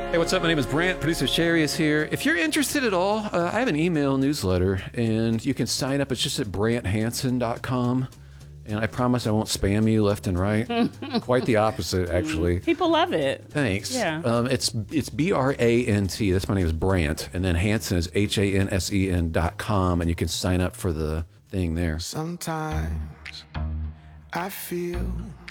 Hey, what's up? My name is Brant. Producer Sherry is here. If you're interested at all, I have an email newsletter, and you can sign up. It's just at branthanson.com. And I promise I won't spam you left and right. Quite the opposite, actually. People love it. Thanks. Yeah. It's Brant. That's my name is Brant. And then Hansen is HANSEN.com. And you can sign up for the thing there. Sometimes I feel